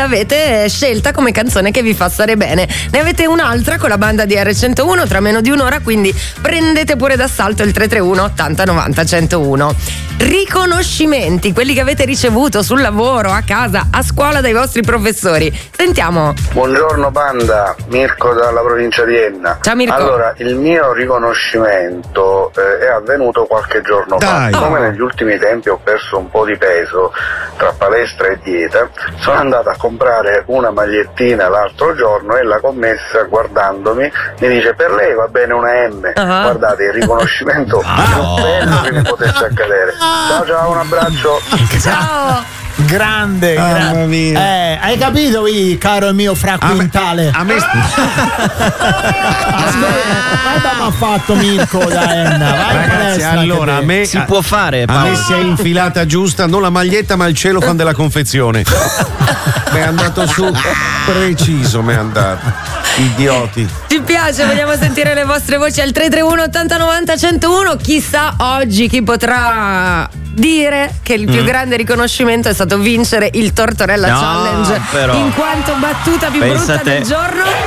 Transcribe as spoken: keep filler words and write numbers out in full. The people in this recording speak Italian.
l'avete scelta come canzone che vi fa stare bene. Ne avete un'altra con la banda di erre centouno tra meno di un'ora, quindi prendete pure d'assalto il tre tre uno ottanta novanta centouno. Riconoscimenti, quelli che avete ricevuto sul lavoro, a casa, a scuola dai vostri professori. Sentiamo. Buongiorno banda, Mirko dalla provincia di Enna. Ciao Mirko. Allora, il mio riconoscimento eh, è avvenuto qualche giorno Dai. fa. Come negli ultimi tempi ho perso un po' di peso tra palestra e dieta, sono andato a comprare una magliettina l'altro giorno e la commessa, guardandomi, mi dice: per lei va bene una M. Uh-huh. Guardate, il riconoscimento più bello che mi potesse accadere. Ciao ciao, un abbraccio. Ciao. Grande, Mamma grande. mia. Eh, hai capito, i, caro mio fra quintale? A me, a me Guarda, mi ha fatto Mirko da Enna. Vai in ragazzi, palestra allora a anche te. me Si può fare, a Paolo. me si è infilata giusta non la maglietta ma il celofan della confezione. Mi è andato su preciso, mi è andato. Idioti. Ci piace, vogliamo sentire le vostre voci al tre tre uno ottanta novanta centouno. Chissà oggi chi potrà dire che il più Mm. grande riconoscimento è stato vincere il Tortorella No, Challenge però. in quanto battuta più Pensa brutta te. del giorno.